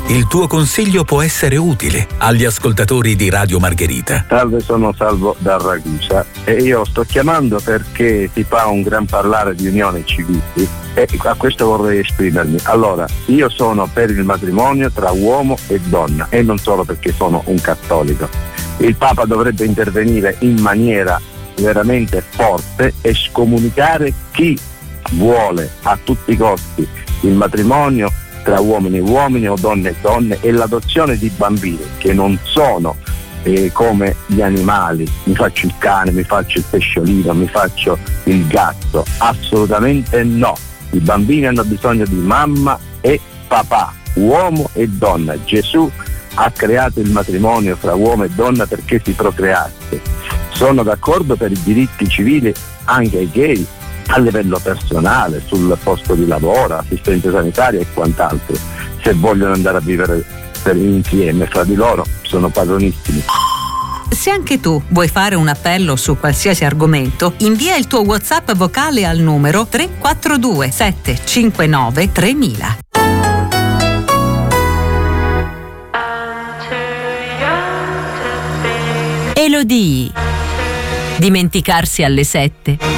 il tuo consiglio può essere utile agli ascoltatori di Radio Margherita. Salve, sono Salvo da Ragusa e io sto chiamando perché si fa un gran parlare di unioni civili e a questo vorrei esprimermi. Allora, io sono per il matrimonio tra uomo e donna e non solo perché sono un cattolico. Il Papa dovrebbe intervenire in maniera veramente forte e scomunicare chi vuole a tutti i costi il matrimonio tra uomini e uomini o donne e donne e l'adozione di bambini che non sono come gli animali, mi faccio il cane, mi faccio il pesciolino, mi faccio il gatto, assolutamente no. I bambini hanno bisogno di mamma e papà, uomo e donna. Gesù ha creato il matrimonio fra uomo e donna perché si procreasse. Sono d'accordo per i diritti civili anche ai gay a livello personale, sul posto di lavoro, assistente sanitario e quant'altro. Se vogliono andare a vivere insieme fra di loro sono padronissimi. Se anche tu vuoi fare un appello su qualsiasi argomento, invia il tuo WhatsApp vocale al numero 342 759 3000. Elodie. Dimenticarsi alle 7